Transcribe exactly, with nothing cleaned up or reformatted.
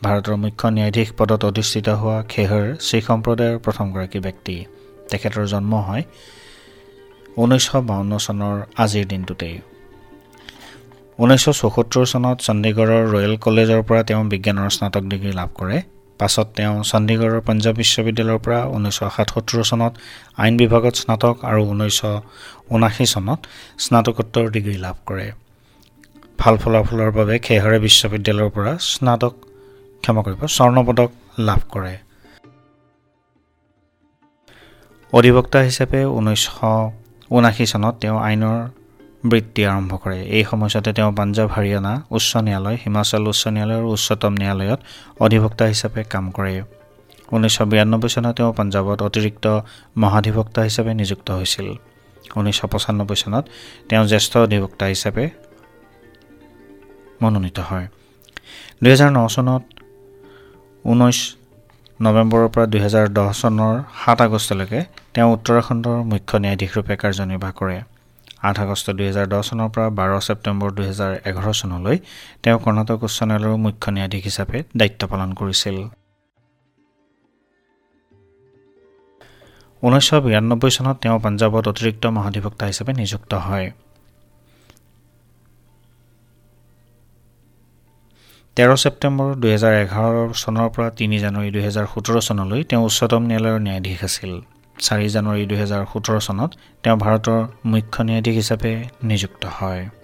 ভাৰতৰ মুখ্য ন্যায়াধীশ পদত অধিষ্ঠিত হোৱা খেহৰ শিখ সম্প্ৰদায়ৰ প্ৰথমগৰাকী ব্যক্তি। তেখেতৰ জন্ম হয় ঊনৈছশ বাৱন্ন চনৰ আজিৰ দিনটোতেই। ঊনৈছশ চৌসত্তৰ চনত চণ্ডীগড়ৰ ৰয়েল কলেজৰ পৰা তেওঁ বিজ্ঞানৰ স্নাতক ডিগ্ৰী লাভ কৰে। পাছত তেওঁ চণ্ডীগড়ৰ পঞ্জাৱ বিশ্ববিদ্যালয়ৰ পৰা ঊনৈছশ সাতসত্তৰ চনত আইন বিভাগত স্নাতক আৰু ঊনৈছশ ঊনাশী চনত স্নাতকোত্তৰ ডিগ্ৰী লাভ কৰে। ভাল ফলাফলৰ বাবে খেহৰে বিশ্ববিদ্যালয়ৰ পৰা স্নাতক ক্ষমা কৰিব স্বৰ্ণ পদক লাভ কৰে। অধিবক্তা হিচাপে ঊনৈছশ ঊনাশী চনত তেওঁ আইনৰ বৃত্তি আৰম্ভ কৰে। এই সময়ছোৱাতে তেওঁ পাঞ্জাৱ হাৰিয়ানা উচ্চ ন্যায়ালয়, হিমাচল উচ্চ ন্যায়ালয় আৰু উচ্চতম ন্যায়ালয়ত অধিবক্তা হিচাপে কাম কৰে। ঊনৈছশ বিৰান্নব্বৈ চনত তেওঁ পাঞ্জাৱত অতিৰিক্ত মহাধিবক্তা হিচাপে নিযুক্ত হৈছিল। ঊনৈছশ পঁচানব্বৈ চনত তেওঁ জ্যেষ্ঠ অধিবক্তা হিচাপে মনোনীত হয়। দুহেজাৰ ন চনত ঊনৈছ নৱেম্বৰৰ পৰা দুহেজাৰ দহ চনৰ সাত আগষ্টলৈকে তেওঁ উত্তৰাখণ্ডৰ মুখ্য ন্যায়াধীশৰূপে কাৰ্যনিৰ্বাহ কৰে। আঠ আগষ্ট দুহেজাৰ দহ চনৰ পৰা বাৰ ছেপ্টেম্বৰ দুহেজাৰ এঘাৰ চনলৈ তেওঁ কৰ্ণাটক উচ্চ ন্যায়ালয়ৰ মুখ্য ন্যায়াধীশ হিচাপে দায়িত্ব পালন কৰিছিল। ঊনৈছশ বিৰান্নব্বৈ চনত তেওঁ পাঞ্জাৱত অতিৰিক্ত মহাধিবক্তা হিচাপে নিযুক্ত হয়। তেৰ ছেপ্টেম্বৰ দুহেজাৰ এঘাৰ চনৰ পৰা তিনি জানুৱাৰী দুহেজাৰ সোতৰ চনলৈ তেওঁ উচ্চতম ন্যায়ালয়ৰ ন্যায়াধীশ আছিল। চাৰি জানুৱাৰী দুহেজাৰ সোতৰ চনত তেওঁ ভাৰতৰ মুখ্য ন্যায়াধীশ হিচাপে নিযুক্ত হয়।